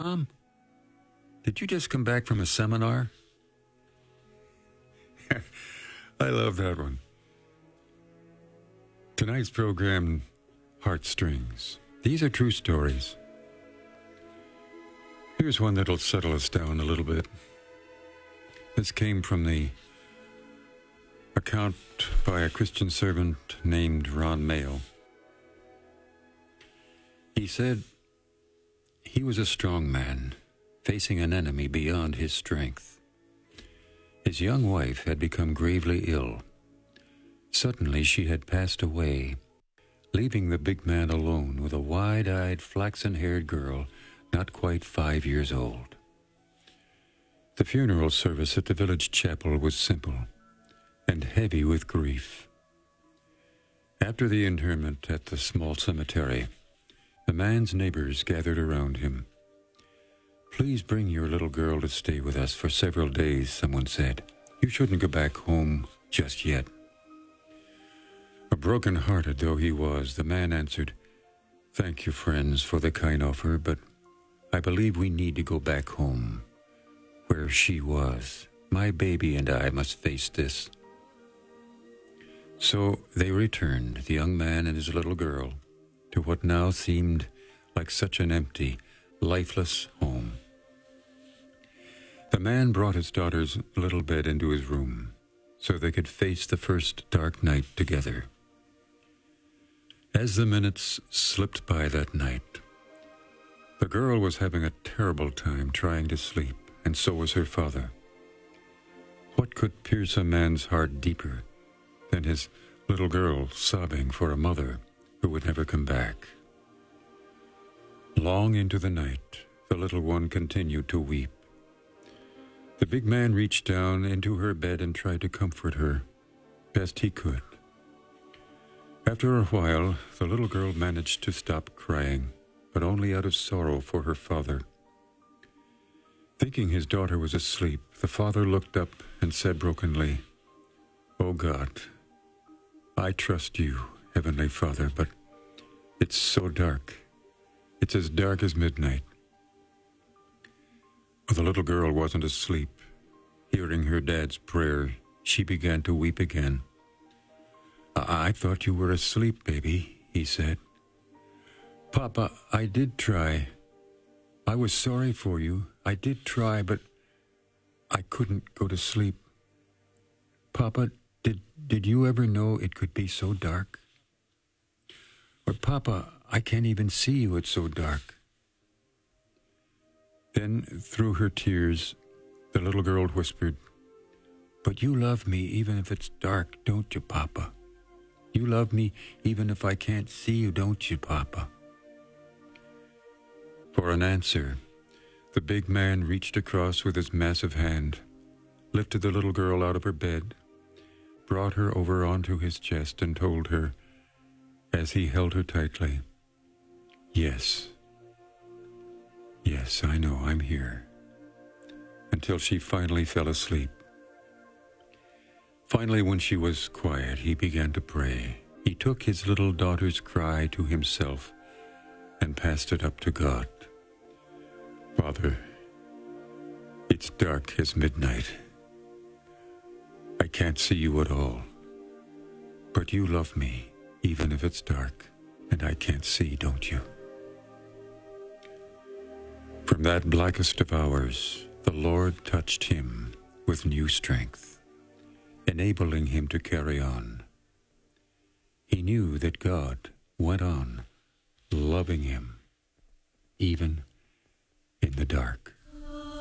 Tom, did you just come back from a seminar? I love that one. Tonight's program, Heartstrings. These are true stories. Here's one that'll settle us down a little bit. This came from the account by a Christian servant named Ron Mayo. He said he was a strong man, facing an enemy beyond his strength. His young wife had become gravely ill. Suddenly she had passed away, leaving the big man alone with a wide-eyed, flaxen-haired girl not quite 5 years old. The funeral service at the village chapel was simple and heavy with grief. After the interment at the small cemetery, the man's neighbors gathered around him. "Please bring your little girl to stay with us for several days," someone said. "You shouldn't go back home just yet." Broken-hearted though he was, the man answered, "Thank you, friends, for the kind offer, but I believe we need to go back home, where she was. My baby and I must face this." So they returned, the young man and his little girl, to what now seemed like such an empty, lifeless home. The man brought his daughter's little bed into his room so they could face the first dark night together. As the minutes slipped by that night, the girl was having a terrible time trying to sleep, and so was her father. What could pierce a man's heart deeper than his little girl sobbing for a mother who would never come back? Long into the night, the little one continued to weep. The big man reached down into her bed and tried to comfort her best he could. After a while, the little girl managed to stop crying, but only out of sorrow for her father. Thinking his daughter was asleep, the father looked up and said brokenly, "Oh God, I trust you, Heavenly Father, but it's so dark. It's as dark as midnight." The little girl wasn't asleep. Hearing her dad's prayer, she began to weep again. I thought you were asleep, baby," he said. "Papa, I did try. I was sorry for you. I did try, but I couldn't go to sleep. Papa, did you ever know it could be so dark? Or, Papa, I can't even see you, it's so dark." Then, through her tears, the little girl whispered, "But you love me even if it's dark, don't you, Papa? You love me even if I can't see you, don't you, Papa?" For an answer, the big man reached across with his massive hand, lifted the little girl out of her bed, brought her over onto his chest, and told her, as he held her tightly, Yes, I know I'm here," until she finally fell asleep. Finally, when she was quiet, he began to pray. He took his little daughter's cry to himself and passed it up to God. "Father, it's dark as midnight. I can't see you at all, but you love me even if it's dark and I can't see, don't you?" From that blackest of hours, the Lord touched him with new strength, enabling him to carry on. He knew that God went on loving him, even in the dark.